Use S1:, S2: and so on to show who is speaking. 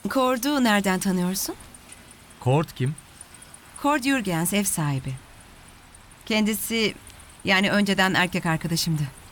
S1: Kord'u nereden tanıyorsun?
S2: Kort kim?
S1: Kord Jürgens ev sahibi. Kendisi yani önceden erkek arkadaşımdı.